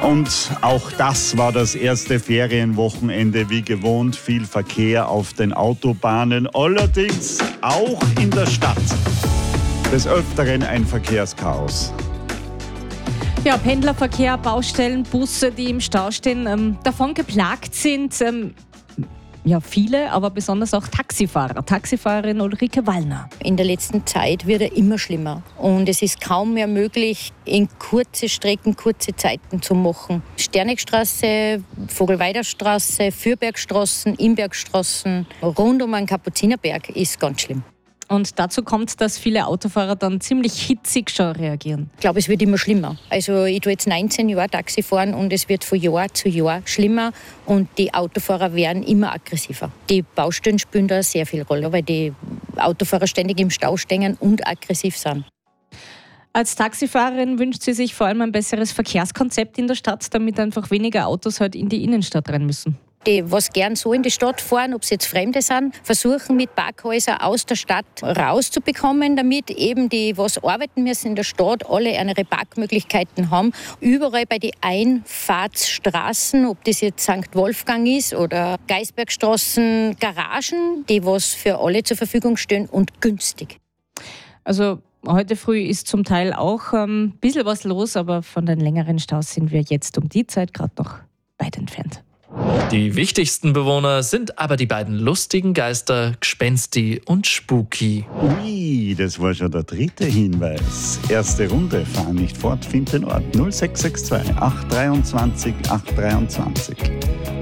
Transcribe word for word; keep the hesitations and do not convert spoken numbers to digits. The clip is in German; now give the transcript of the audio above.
Und auch das war das erste Ferienwochenende wie gewohnt. Viel Verkehr auf den Autobahnen, allerdings auch in der Stadt. Des Öfteren ein Verkehrschaos. Ja, Pendlerverkehr, Baustellen, Busse, die im Stau stehen, ähm, davon geplagt sind ähm, ja viele, aber besonders auch Taxifahrer. Taxifahrerin Ulrike Wallner. In der letzten Zeit wird er immer schlimmer und es ist kaum mehr möglich, in kurze Strecken, kurze Zeiten zu machen. Sternegstraße, Vogelweiderstraße, Fürbergstraßen, Imbergstraßen, rund um den Kapuzinerberg ist ganz schlimm. Und dazu kommt, dass viele Autofahrer dann ziemlich hitzig schon reagieren. Ich glaube, es wird immer schlimmer. Also ich tue jetzt neunzehn Jahre Taxi fahren und es wird von Jahr zu Jahr schlimmer und die Autofahrer werden immer aggressiver. Die Baustellen spielen da sehr viel Rolle, weil die Autofahrer ständig im Stau stehen und aggressiv sind. Als Taxifahrerin wünscht sie sich vor allem ein besseres Verkehrskonzept in der Stadt, damit einfach weniger Autos halt in die Innenstadt rein müssen. Die, was gern so in die Stadt fahren, ob es jetzt Fremde sind, versuchen mit Parkhäusern aus der Stadt rauszubekommen, damit eben die, was arbeiten müssen in der Stadt, alle ihre Parkmöglichkeiten haben. Überall bei den Einfahrtsstraßen, ob das jetzt Sankt Wolfgang ist oder Geisbergstraßen, Garagen, die was für alle zur Verfügung stehen und günstig. Also heute früh ist zum Teil auch ein ähm, bisschen was los, aber von den längeren Staus sind wir jetzt um die Zeit gerade noch weit entfernt. Die wichtigsten Bewohner sind aber die beiden lustigen Geister Gspensti und Spuki. Ui, das war schon der dritte Hinweis. Erste Runde, fahr nicht fort, find den Ort null sechs sechs zwei acht zwei drei acht zwei zwei.